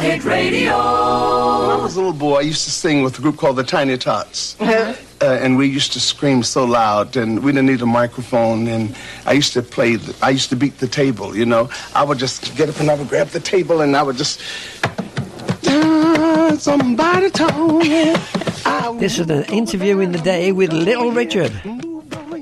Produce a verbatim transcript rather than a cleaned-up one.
Hit Radio. When I was a little boy, I used to sing with a group called the Tiny Tots. Uh, and we used to scream so loud, and we didn't need a microphone. And I used to play, the, I used to beat the table, you know. I would just get up and I would grab the table and I would just... Uh, somebody told me. This is an interview in the day with Little Richard.